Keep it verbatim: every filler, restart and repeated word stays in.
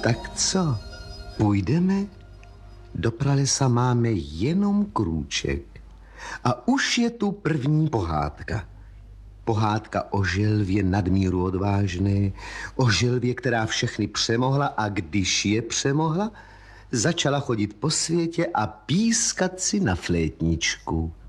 Tak co, půjdeme? Do pralesa máme jenom krůček. A už je tu první pohádka. Pohádka o želvě nadmíru odvážné, o želvě, která všechny přemohla a když je přemohla, začala chodit po světě a pískat si na flétničku.